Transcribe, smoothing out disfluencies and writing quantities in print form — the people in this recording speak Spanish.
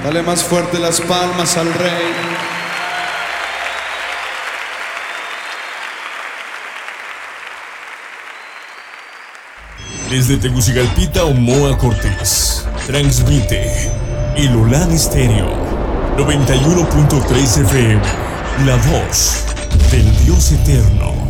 Dale más fuerte las palmas al Rey. Desde Tegucigalpita o Moa Cortés, transmite El Olán Estéreo 91.3 FM, la voz del Dios eterno.